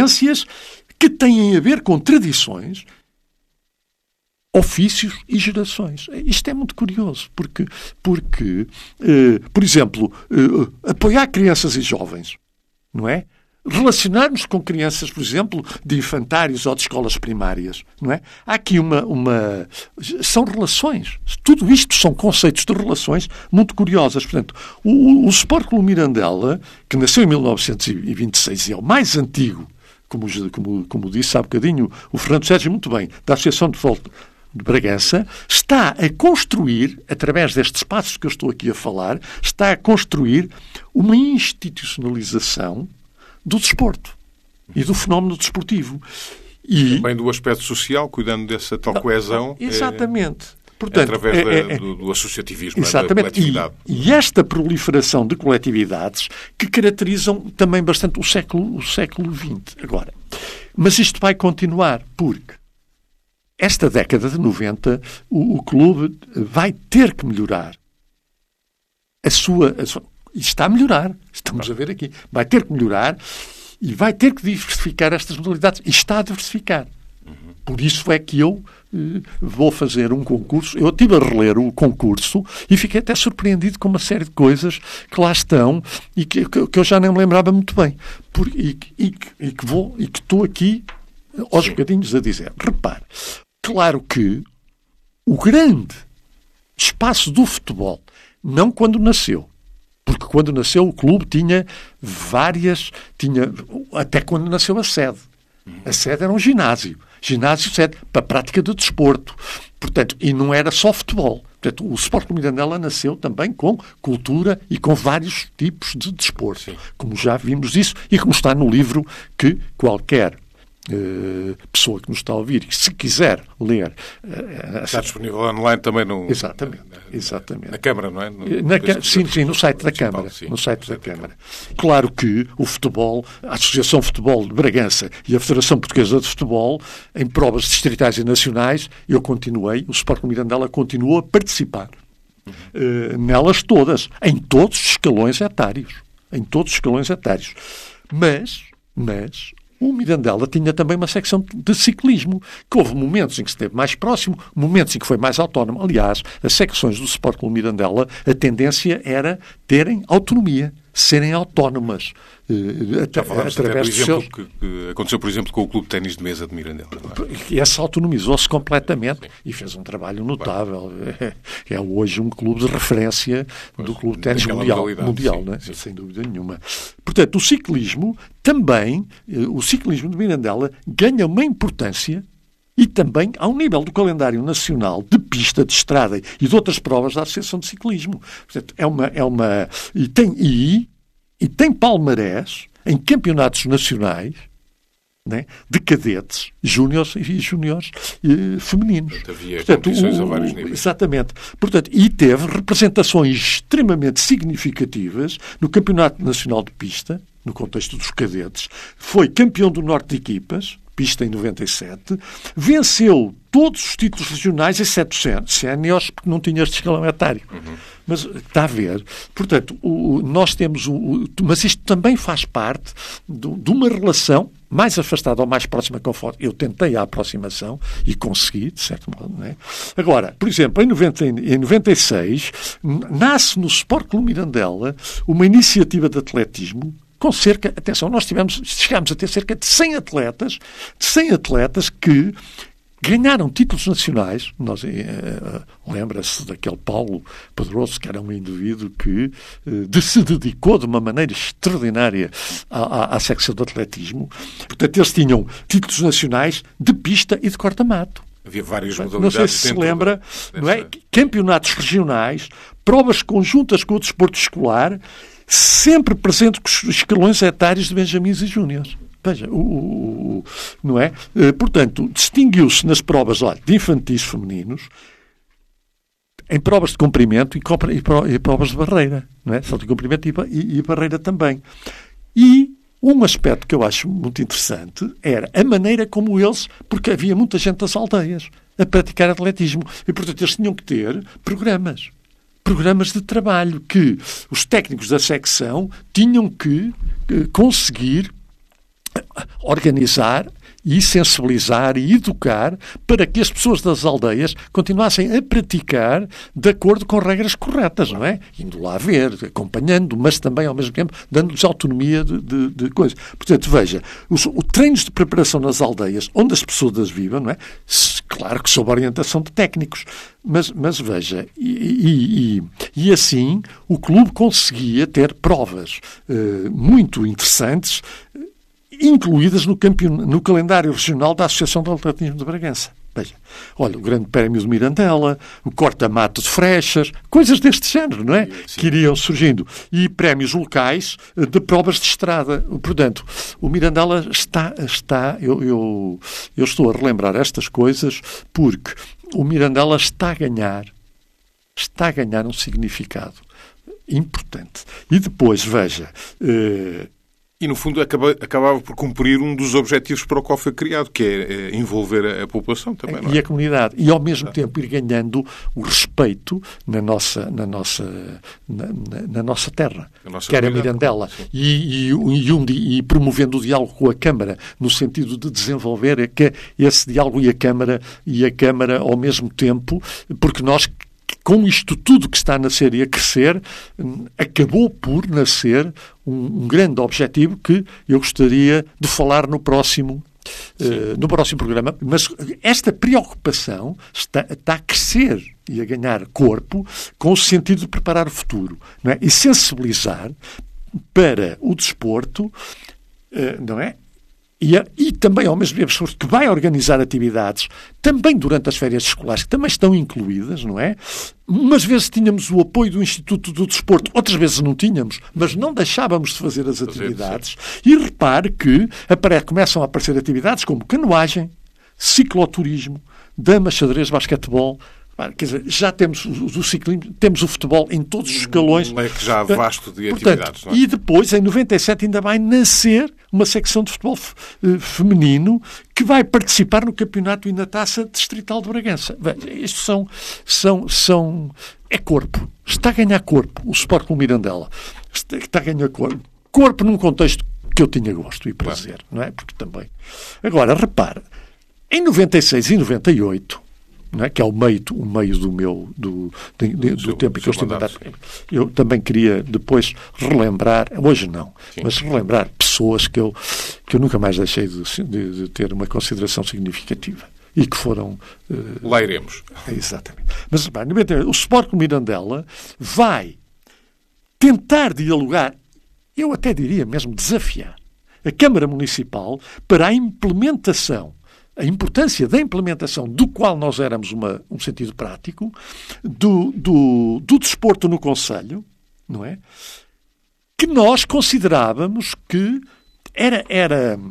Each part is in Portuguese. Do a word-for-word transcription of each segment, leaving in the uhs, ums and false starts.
competências que têm a ver com tradições, ofícios e gerações. Isto é muito curioso, porque, porque eh, por exemplo, eh, apoiar crianças e jovens, não é? Relacionarmos com crianças, por exemplo, de infantários ou de escolas primárias, não é? Há aqui uma, uma... São relações. Tudo isto são conceitos de relações muito curiosas. Portanto, o, o Sport Clube Mirandela, que nasceu em mil novecentos e vinte e seis e é o mais antigo, como, como, como disse há bocadinho o Fernando Sérgio muito bem, da Associação de Futebol de Bragança, está a construir, através destes passos que eu estou aqui a falar, está a construir uma institucionalização do desporto e do fenómeno desportivo. E também do aspecto social, cuidando dessa tal coesão. Exatamente. É, Portanto, através é, da, é, do, do associativismo, exatamente. Da coletividade. E, e esta proliferação de coletividades que caracterizam também bastante o século, o século vinte. Agora, mas isto vai continuar, porque esta década de noventa o, o clube vai ter que melhorar a sua... A sua e está a melhorar. Estamos a ver aqui. Vai ter que melhorar e vai ter que diversificar estas modalidades. E está a diversificar. Uhum. Por isso é que eu eh, vou fazer um concurso. Eu estive a reler o concurso e fiquei até surpreendido com uma série de coisas que lá estão e que, que, que eu já nem me lembrava muito bem. Por, e, e, e, que vou, e que estou aqui aos Sim. bocadinhos a dizer. Repare, claro que o grande espaço do futebol, não quando nasceu, porque quando nasceu o clube tinha várias, tinha até quando nasceu a sede. A sede era um ginásio. Ginásio, sede, para a prática do desporto. Portanto, e não era só futebol. Portanto, o Sport Clube Mirandela nasceu também com cultura e com vários tipos de desporto. Sim. Como já vimos isso e como está no livro que qualquer Uh, pessoa que nos está a ouvir, e se quiser ler... Uh, está disponível online também no, exatamente, na, na, exatamente. na Câmara, não é? No, na, sim, sim, no site da Câmara. Sim, no site da Câmara. Claro que o futebol, a Associação de Futebol de Bragança e a Federação Portuguesa de Futebol, em provas distritais e nacionais, eu continuei, o Sport Clube Mirandela continuou a participar uh, nelas todas, em todos os escalões etários. Em todos os escalões etários. Mas, mas... o Mirandela tinha também uma secção de ciclismo, que houve momentos em que esteve mais próximo, momentos em que foi mais autónomo. Aliás, as secções do Sport Clube Mirandela, a tendência era terem autonomia, serem autónomas. Uh, Já falámos através do exemplo seus... que, que aconteceu, por exemplo, com o Clube de Ténis de Mesa de Mirandela. É? E essa autonomizou-se completamente. Sim. E fez um trabalho notável. É, é hoje um clube de referência pois, do Clube de Ténis mundial, mundial sim, não é? Sim. Sem dúvida nenhuma. Portanto, o ciclismo também, o ciclismo de Mirandela ganha uma importância e também ao nível do calendário nacional de pista, de estrada e de outras provas da Associação de Ciclismo. Portanto, é uma... É uma e, tem, e, e tem palmarés em campeonatos nacionais, né, de cadetes, júniores e júniores eh, femininos. Portanto, havia Portanto, competições o, a vários níveis. Exatamente. Portanto, e teve representações extremamente significativas no Campeonato Nacional de Pista, no contexto dos cadetes. Foi campeão do Norte de Equipas, pista em noventa e sete, venceu todos os títulos regionais, exceto séniores, porque não tinha este escalão etário. Uhum. Mas está a ver. Portanto, o, nós temos o, o... Mas isto também faz parte do, de uma relação mais afastada ou mais próxima, conforme eu tentei a aproximação e consegui, de certo modo. Não é? Agora, por exemplo, em, noventa, em noventa e seis, nasce no Sport Clube Mirandela uma iniciativa de atletismo com cerca, atenção, nós tivemos, chegámos a ter cerca de cem atletas, de cem atletas que ganharam títulos nacionais. Nós, eh, lembra-se daquele Paulo Pedroso, que era um indivíduo que eh, de, se dedicou de uma maneira extraordinária à, à, à secção de atletismo. Portanto, eles tinham títulos nacionais de pista e de corta-mato. Havia várias modalidades. Não sei se se lembra, dessa... não é? Campeonatos regionais, provas conjuntas com o desporto escolar, sempre presente com os escalões etários de benjamins e júniores. Veja, o, o, o, não é? Portanto, distinguiu-se nas provas olha, de infantis femininos, em provas de comprimento e, e, e provas de barreira. Não é? Salto de comprimento e, e, e barreira também. E um aspecto que eu acho muito interessante era a maneira como eles, porque havia muita gente das aldeias a praticar atletismo. E, portanto, eles tinham que ter programas. Programas de trabalho que os técnicos da secção tinham que eh, conseguir organizar e sensibilizar e educar para que as pessoas das aldeias continuassem a praticar de acordo com regras corretas, não é? Indo lá ver, acompanhando, mas também, ao mesmo tempo, dando-lhes autonomia de, de, de coisas. Portanto, veja, os, os treinos de preparação nas aldeias, onde as pessoas vivem, não é? Claro que sob a orientação de técnicos, mas, mas veja, e, e, e, e assim o clube conseguia ter provas uh, muito interessantes, incluídas no, campeon... no calendário regional da Associação de Atletismo de Bragança. Veja, olha, o Grande Prémio de Mirandela, o corta-mato de Freixas, coisas deste género, não é? Sim. Que iriam surgindo. E prémios locais de provas de estrada. Portanto, o Mirandela está... está eu, eu, eu estou a relembrar estas coisas porque o Mirandela está a ganhar, está a ganhar um significado importante. E depois, veja... Eh, E, no fundo, acaba, acabava por cumprir um dos objetivos para o qual foi criado, que é, é envolver a, a população também, não é? E a comunidade. E, ao mesmo ah. tempo, ir ganhando o respeito na nossa, na nossa, na, na, na nossa terra, nossa que era Mirandela. E, e, e, um, e promovendo o diálogo com a Câmara, no sentido de desenvolver que esse diálogo e a Câmara, e a Câmara ao mesmo tempo, porque nós... Com isto tudo que está a nascer e a crescer, acabou por nascer um, um grande objetivo que eu gostaria de falar no próximo, uh, no próximo programa. Mas esta preocupação está, está a crescer e a ganhar corpo com o sentido de preparar o futuro, não é? E sensibilizar para o desporto, uh, não é? E, e também, ao mesmo tempo, que vai organizar atividades, também durante as férias escolares, que também estão incluídas, não é? Umas vezes tínhamos o apoio do Instituto do Desporto, outras vezes não tínhamos, mas não deixávamos de fazer as atividades. E repare que apare, começam a aparecer atividades como canoagem, cicloturismo, dama, xadrez, basquetebol. Quer dizer, já temos o, o ciclismo, temos o futebol em todos os escalões. Um leque já vasto de Portanto, atividades. Não é? E depois, em noventa e sete, ainda vai nascer uma secção de futebol uh, feminino que vai participar no campeonato e na taça distrital de Bragança. Veja, isto são, são, são... É corpo. Está a ganhar corpo. O Sport Clube Mirandela está, está a ganhar corpo. Corpo num contexto que eu tinha gosto e prazer, claro. Não é? Porque também... Agora, repara, em noventa e seis e noventa e oito... Não é? Que é o meio, o meio do meu do, de, de, do seu, tempo em que eu estive a dar. Eu também queria depois relembrar, hoje não, sim. Mas relembrar pessoas que eu, que eu nunca mais deixei de, de, de ter uma consideração significativa e que foram... Uh, Lá iremos. Exatamente. Mas bem, o Sport Clube Mirandela vai tentar dialogar, eu até diria mesmo desafiar, a Câmara Municipal para a implementação, a importância da implementação do qual nós éramos uma, um sentido prático, do, do, do desporto no concelho, não é? Que nós considerávamos que era, era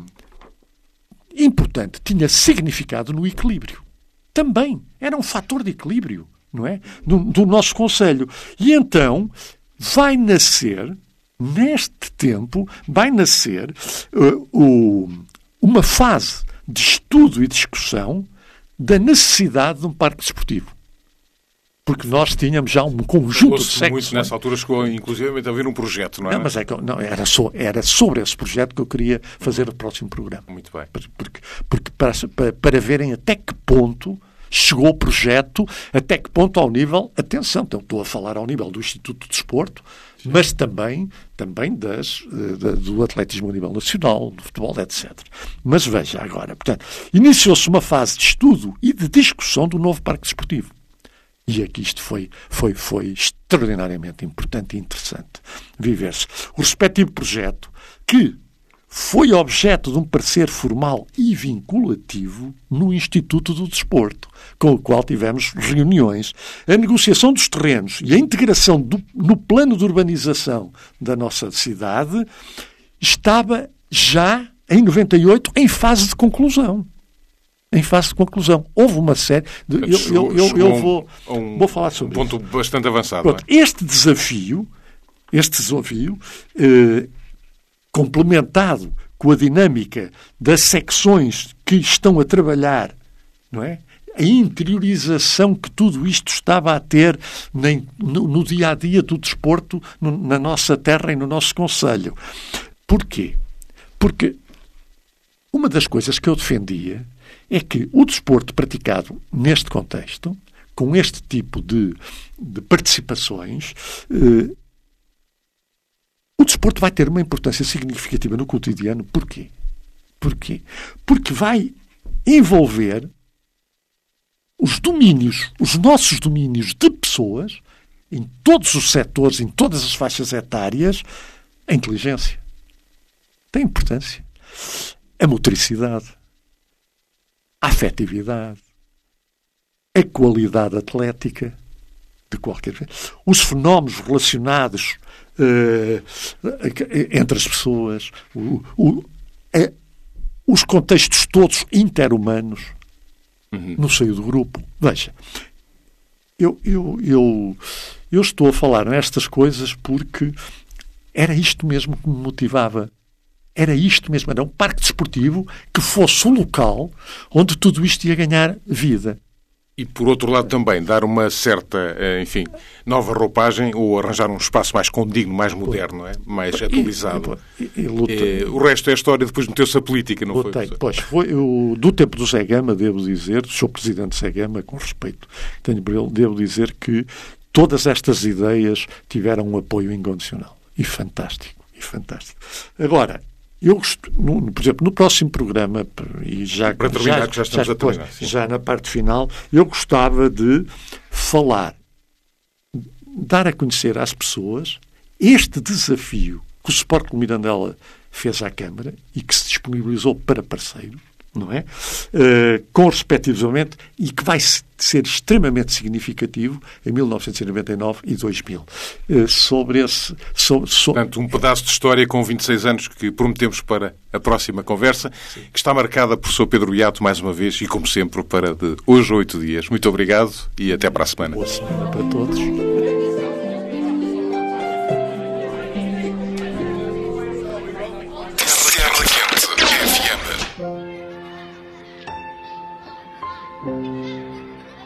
importante, tinha significado no equilíbrio. Também era um fator de equilíbrio, não é? Do, do nosso concelho. E então vai nascer, neste tempo, vai nascer uh, o, uma fase de estudo e discussão da necessidade de um parque desportivo. Porque nós tínhamos já um conjunto de secções. Muito nessa altura chegou, inclusive, a haver um projeto, não é? Não, mas é que, não, era, so, era sobre esse projeto que eu queria fazer o próximo programa. Muito bem. Porque, porque para, para, para verem até que ponto chegou o projeto, até que ponto ao nível... Atenção, então, estou a falar ao nível do Instituto de Desporto, sim, mas também, também das, da, do atletismo a nível nacional, do futebol, etcétera. Mas veja agora, portanto, iniciou-se uma fase de estudo e de discussão do novo parque desportivo. E aqui isto foi, foi, foi extraordinariamente importante e interessante viver-se. O respectivo projeto, que foi objeto de um parecer formal e vinculativo no Instituto do Desporto, com o qual tivemos reuniões. A negociação dos terrenos e a integração do, no plano de urbanização da nossa cidade estava já, em noventa e oito, em fase de conclusão. Em fase de conclusão. Houve uma série... De, eu eu, eu, eu vou, um, vou falar sobre um ponto isso. Bastante avançado. Pronto, é? Este desafio, este desafio... Eh, complementado com a dinâmica das secções que estão a trabalhar, não é? A interiorização que tudo isto estava a ter no, no dia-a-dia do desporto no, na nossa terra e no nosso concelho. Porquê? Porque uma das coisas que eu defendia é que o desporto praticado neste contexto, com este tipo de, de participações, eh, o desporto vai ter uma importância significativa no cotidiano. Porquê? Porquê? Porque vai envolver os domínios, os nossos domínios de pessoas, em todos os setores, em todas as faixas etárias, a inteligência. Tem importância. A motricidade, a afetividade, a qualidade atlética, de qualquer vez, os fenómenos relacionados uh, entre as pessoas, o, o, a, os contextos todos interhumanos, uhum. no seio do grupo. Veja, eu, eu, eu, eu estou a falar nestas coisas porque era isto mesmo que me motivava. Era isto mesmo, era um parque desportivo que fosse o local onde tudo isto ia ganhar vida. E, por outro lado, também dar uma certa, enfim, nova roupagem ou arranjar um espaço mais condigno, mais moderno, não é? Mais atualizado. E, e, e, é, o resto é história, depois meteu-se a política, não lutei. foi? Pois, foi eu, do tempo do Zé Gama, devo dizer, sou presidente do Zé Gama, com respeito tenho por ele, devo dizer que todas estas ideias tiveram um apoio incondicional. E fantástico, e fantástico. Agora, eu, no, por exemplo, no próximo programa, e já, para terminar, já, que já estamos já, a terminar, já na parte final, eu gostava de falar, dar a conhecer às pessoas este desafio que o Sport Clube Mirandela fez à Câmara e que se disponibilizou para parceiros, não é? Uh, com respectivamente, e que vai ser extremamente significativo em mil novecentos e noventa e nove e dois mil. Uh, sobre esse... Sobre, sobre... Portanto, um pedaço de história com vinte e seis anos que prometemos para a próxima conversa, sim, que está marcada por Sr Pedro Beato, mais uma vez, e como sempre, para de hoje a oito dias. Muito obrigado e até para a semana. Boa semana para todos.